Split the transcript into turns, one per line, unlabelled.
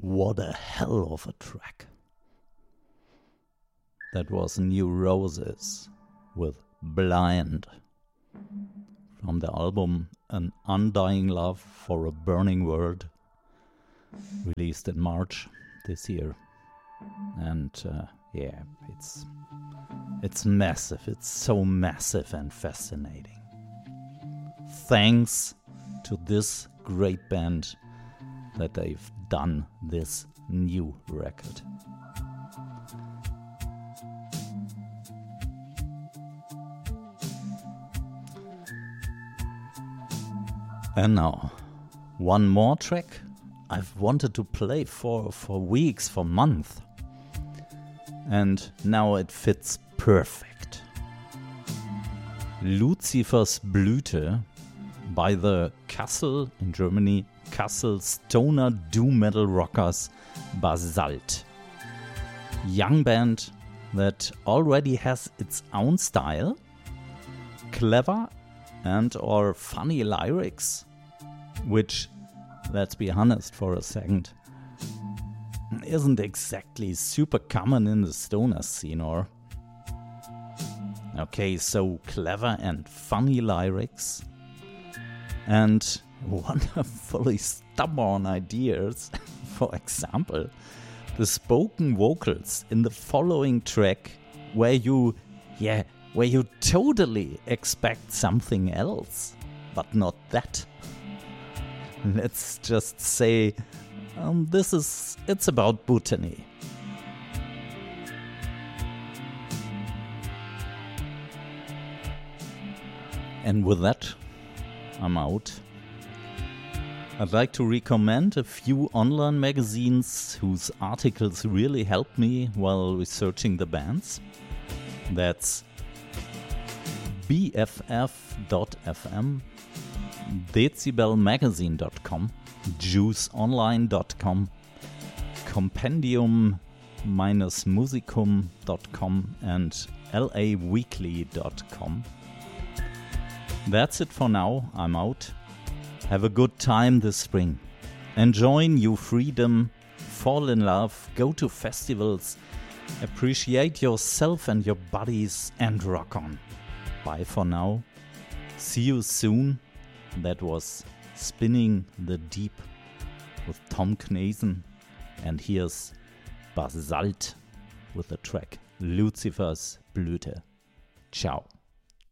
What a hell of a track. That was New Roses with Blind from the album An Undying Love for a Burning World, released in March this year. And it's massive. It's so massive and fascinating. Thanks to this great band that they've done this new record. And now, one more track I've wanted to play for weeks, for months. And now it fits perfect. Lucifer's Blüte by the Kassel, in Germany, Kassel stoner doom metal rockers Basalt. Young band that already has its own style, clever and or funny lyrics, which, let's be honest for a second, isn't exactly super common in the stoner scene, or? Okay, so clever and funny lyrics and wonderfully stubborn ideas. For example, the spoken vocals in the following track where you totally expect something else, but not that. Let's just say it's about botany. And with that, I'm out. I'd like to recommend a few online magazines whose articles really helped me while researching the bands. That's BFF.fm, decibelmagazine.com, juiceonline.com, compendium-musicum.com, and laweekly.com. That's it for now. I'm out. Have a good time this spring. Enjoy new freedom, fall in love, go to festivals, appreciate yourself and your bodies, and rock on. Bye for now. See you soon. That was Spinning the Deep with Tom Knazen. And here's Basalt with the track Lucifer's Blüte. Ciao.